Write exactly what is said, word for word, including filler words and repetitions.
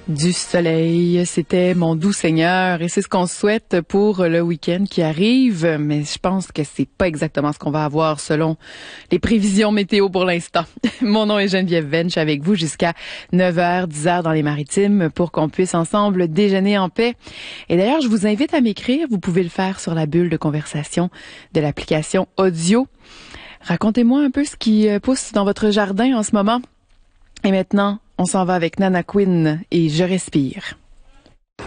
Du soleil, c'était mon doux Seigneur et c'est ce qu'on souhaite pour le week-end qui arrive, mais je pense que c'est pas exactement ce qu'on va avoir selon les prévisions météo pour l'instant. Mon nom est Geneviève Venn, je suis avec vous jusqu'à neuf heures, dix heures dans les Maritimes pour qu'on puisse ensemble déjeuner en paix. Et d'ailleurs, je vous invite à m'écrire, vous pouvez le faire sur la bulle de conversation de l'application audio. Racontez-moi un peu ce qui pousse dans votre jardin en ce moment. Et maintenant, on s'en va avec Nana Quinn et Je respire.